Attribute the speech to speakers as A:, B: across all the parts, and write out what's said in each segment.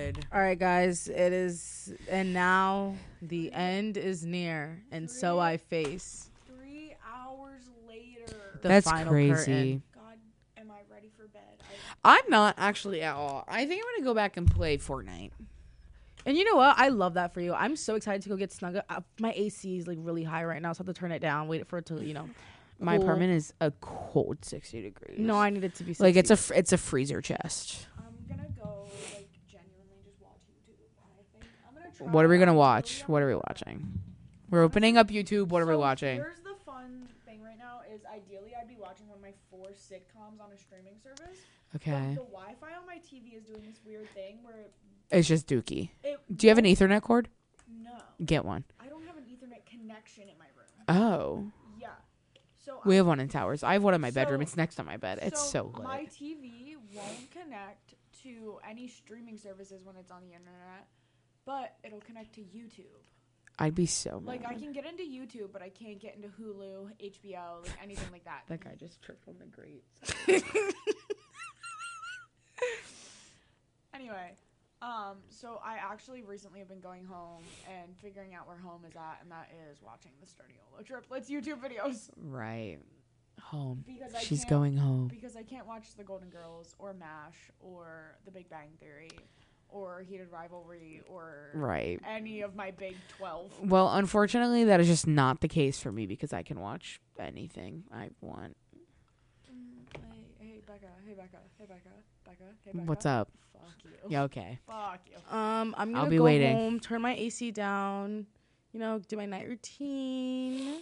A: God.
B: All right, guys, it is, and now the end is near, and so I face
C: 3 hours later.
B: the
A: That's
B: final
A: crazy.
B: curtain.
C: God, am I ready for bed?
A: I'm not actually at all. I think I'm gonna go back and play Fortnite.
B: And you know what? I love that for you. I'm so excited to go get snug. My AC is like really high right now, so I have to turn it down. Wait for it to,
A: My
B: cool.
A: apartment is a cold 60 degrees.
B: No, I need it to be 60.
A: like it's a freezer chest.
C: I'm gonna go like genuinely just watch YouTube. I think I'm gonna try.
A: What are we gonna watch? What are we watching? We're opening up YouTube. What are we
C: So
A: watching?
C: Here's the fun thing right now is ideally I'd be watching one of my 4 sitcoms on a streaming service.
A: Okay.
C: But the Wi-Fi on my TV is doing this weird thing where
A: It's just Dookie.
C: it
A: Do you have an
C: won't-
A: Ethernet cord?
C: No,
A: Get one.
C: I don't have an Ethernet connection in my room.
A: Oh.
C: Yeah, so
A: We have one in Towers. I have one in my bedroom.
C: So-
A: It's next to my bed. It's so lit.
C: My TV won't connect to any streaming services when it's on the internet, but it'll connect to YouTube.
A: I'd be so mad.
C: Like I can get into YouTube, but I can't get into Hulu, HBO, like anything like that.
A: That guy just tripped on the grates.
C: Anyway, so I actually recently have been going home and figuring out where home is at, and that is watching the Sturdiola Triplets YouTube videos.
A: Right. Home.
C: Because
A: She's
C: can't-
A: going home.
C: Because I can't watch The Golden Girls or MASH or The Big Bang Theory or Heated Rivalry or
A: Right.
C: any of my big 12.
A: Well, unfortunately, that is just not the case for me because I can watch anything I want.
C: Hey, Becca. Hey, Becca. Hey, Becca. Becca. Hey, Becca.
A: What's up?
C: Fuck you.
A: Yeah, okay.
C: Fuck you.
B: I'm gonna
A: I'll be
B: go
A: waiting.
B: home, turn my AC down, do my night routine,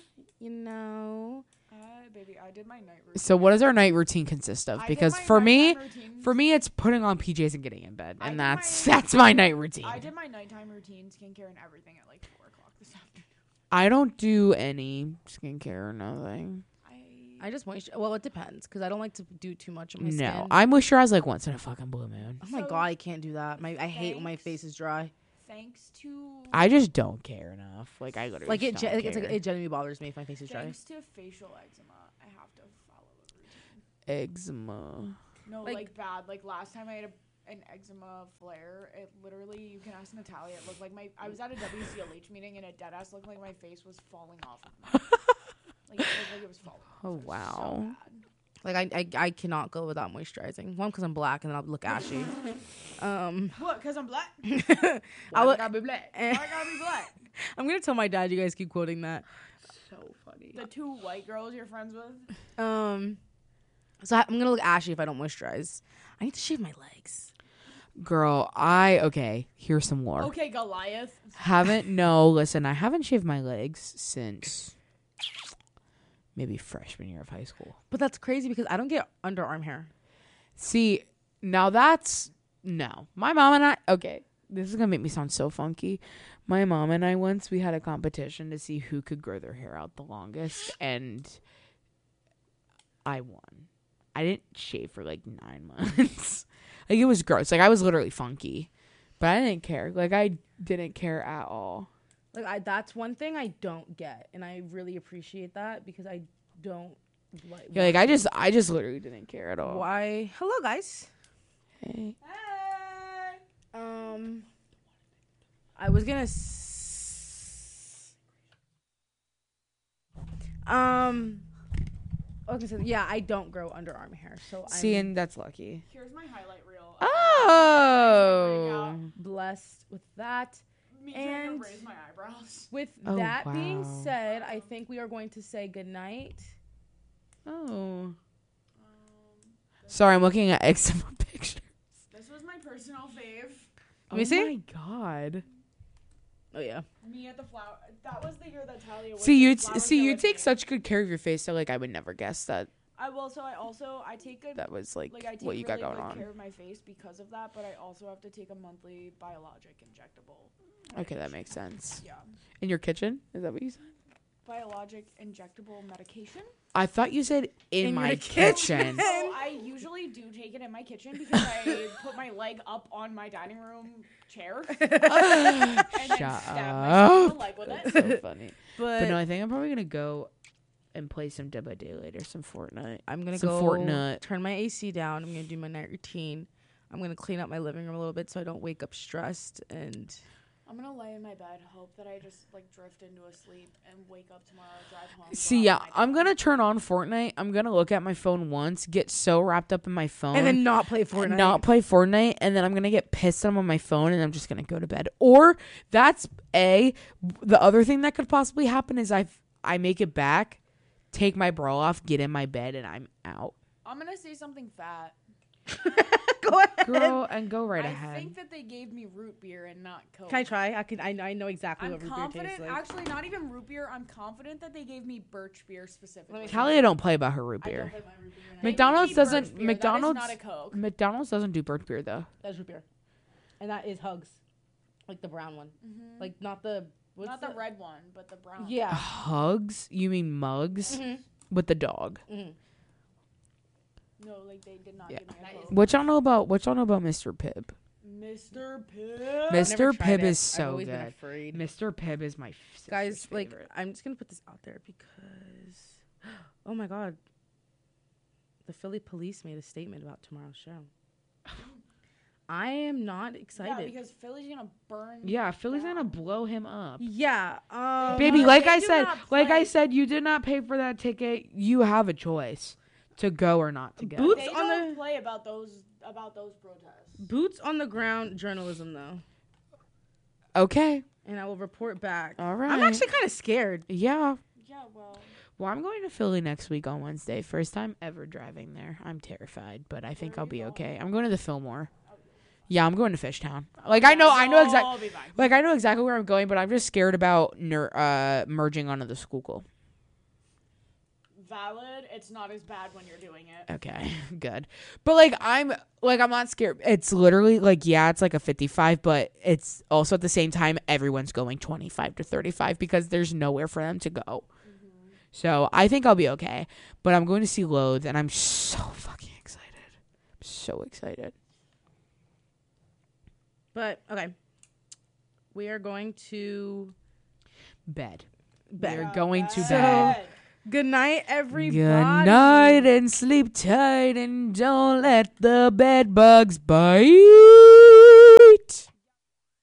C: Baby, I did my night routine.
A: So what does our night routine consist of?
C: I did
A: Because
C: my
A: for
C: nighttime routine.
A: me, it's putting on PJs and getting in bed,
C: I
A: and
C: did
A: that's my night routine.
C: I did my nighttime routine, skincare, and everything at like 4 o'clock this afternoon.
A: I don't do any skincare or nothing.
B: I just moisturize. Well, it depends because I don't like to do too much on my
A: No,
B: skin.
A: I moisturize like once in a fucking blue moon.
B: Oh my
C: So,
B: god, I can't do that. I hate when my
C: thanks.
B: face is dry.
C: Thanks to
A: I just don't care enough. Like I literally
B: Like
A: just don't
B: it's like
A: care.
B: it genuinely bothers me if my face is dry.
C: thanks to facial eczema, I have to follow a routine.
A: eczema.
C: No,
B: Like-
C: like bad. Like last time I had an eczema flare, it literally, you can ask Natalia, it looked like I was at a WCLH meeting and it deadass looked like my face was falling off of me. Like it looked like it was falling off.
A: Oh,
C: It was
A: wow.
C: So bad.
B: Like I cannot go without moisturizing. One, because I'm black and then I'll look ashy.
C: What? Because I'm black?
B: I
C: Why
B: would-
C: I gotta be black? Why I gotta be black?
B: I'm gonna tell my dad you guys keep quoting that.
A: So funny.
C: The 2 white girls you're friends with?
B: So I'm gonna look ashy if I don't moisturize. I need to shave my legs.
A: Girl, here's some lore.
C: Okay, Goliath.
A: Listen, I haven't shaved my legs since maybe freshman year of high school.
B: But that's crazy because I don't get underarm hair.
A: See, now no. My mom and I, this is going to make me sound so funky. My mom and I we had a competition to see who could grow their hair out the longest, and I won. I didn't shave for like 9 months. Like, it was gross. Like, I was literally funky, but I didn't care. Like, I didn't care at all.
B: Like that's one thing I don't get, and I really appreciate that because I don't like.
A: Yeah, like, I just literally didn't care at all.
B: Why? Hello, guys.
A: Hey.
C: Hey!
B: I was gonna. Okay, so yeah, I don't grow underarm hair, so
A: See,
B: I'm
A: and that's lucky.
C: Here's my highlight reel.
A: Oh.
B: blessed with that.
C: Me trying
B: And-
C: to raise my eyebrows.
B: With
A: Oh,
B: that being
A: wow.
B: said, I think we are going to say goodnight.
A: Oh. Sorry, I'm looking at eczema pictures.
C: This was my personal fave.
B: Let me see.
A: Oh my god.
B: Oh yeah.
C: Me at the flower. That was the year that Talia was.
A: See,
C: at the flower show
A: you
C: with
A: take
C: me.
A: such good care of your face, so like I would never guess that
C: I take good.
A: that was like,
C: Like I take
A: what you
C: really
A: got going
C: good
A: on.
C: care of my face because of that, but I also have to take a monthly biologic injectable.
A: Okay, that makes sense.
C: Yeah.
A: In your kitchen? Is that what you said?
C: Biologic injectable medication.
A: I thought you said in
B: In
A: my
B: your
A: kitchen.
C: So I usually do take it in my kitchen because I put my leg up on my dining room chair and then
A: Shut
C: stab myself in the
A: up.
C: leg with
A: That's
C: it.
A: so funny. But no, I think I'm probably gonna go and play some Dead by Daylight or some Fortnite.
B: I'm gonna
A: Some
B: go
A: Fortnite.
B: turn my AC down. I'm gonna do my night routine. I'm gonna clean up my living room a little bit so I don't wake up stressed. And
C: I'm gonna lay in my bed, hope that I just like drift into a sleep and wake up tomorrow, drive home.
A: See,
C: go
A: yeah,
C: out with my
A: I'm
C: dad.
A: gonna turn on Fortnite. I'm gonna look at my phone once, get so wrapped up in my phone,
B: then not play Fortnite.
A: and not play Fortnite, and then I'm gonna get pissed on my phone, and I'm just gonna go to bed. Or that's the other thing that could possibly happen is I make it back, take my bra off, get in my bed, and I'm out.
C: I'm gonna say something fat.
B: Go ahead.
A: Girl, and go right
C: I
A: ahead.
C: think that they gave me root beer and not Coke.
B: Can I try? I know exactly
C: I'm
B: what root beer
C: confident.
B: tastes like.
C: Actually, not even root beer. I'm confident that they gave me birch beer specifically.
A: Talia don't play about her root
B: I don't
A: beer.
B: play my root beer.
C: They
A: McDonald's
C: gave me birch
A: doesn't.
C: beer.
A: McDonald's.
C: That is not a Coke.
A: McDonald's doesn't do birch beer though.
B: That's root beer, and that is Hugs, like the brown one,
C: Mhm.
B: like not the what's
C: Not the red one, but the brown.
B: Yeah.
A: Hugs? You mean mugs
B: Mhm.
A: with the dog?
B: Mhm.
C: No, like they did not
A: Yeah.
C: give me a
B: That is-
C: Coke.
A: What y'all know about Mr. Pibb?
C: Mr. Pibb.
A: Mr.
B: Never tried
A: Pibb
B: it.
A: is
B: I've
A: so
B: always been
A: good.
B: afraid.
A: Mr. Pibb is my
B: Guys,
A: sister's
B: like
A: favorite.
B: I'm just gonna put this out there because, oh my god, the Philly police made a statement about tomorrow's show. I am not
C: Yeah,
B: excited.
C: because Philly's gonna burn.
A: Yeah, Philly's
C: down.
A: gonna blow him up.
B: Yeah,
A: Baby,
C: They
A: like
C: do
A: I said,
C: not
A: like I
C: play.
A: said, you did not pay for that ticket. You have a choice to go or not to go.
B: Boots
C: They
B: on
C: don't
B: the-
C: play about those protests.
B: boots on the ground journalism though,
A: Okay.
B: and I will report back.
A: All right.
B: I'm actually kind of scared.
A: Yeah.
C: Yeah, well,
A: Well, I'm going to Philly next week on Wednesday. First time ever driving there. I'm terrified, but I think
C: Where are
A: I'll
C: you
A: be
C: going?
A: okay. I'm going to the Fillmore. Yeah, I'm going to Fishtown. Like I know exactly.
C: I'll be fine.
A: Like I know exactly where I'm going, but I'm just scared about merging onto the school.
C: Valid. It's not as bad when you're doing it.
A: Okay, good. But I'm not scared. It's literally yeah, it's like a 55, but it's also at the same time everyone's going 25 to 35 because there's nowhere for them to go. So I think I'll be okay. But I'm going to see Loathe, and I'm so fucking excited. I'm so excited.
B: But okay, we are going to
A: Bed.
B: bed.
A: We're going to
B: So-
A: bed.
B: Good night, everybody.
A: Good night and sleep tight and don't let the bed bugs bite.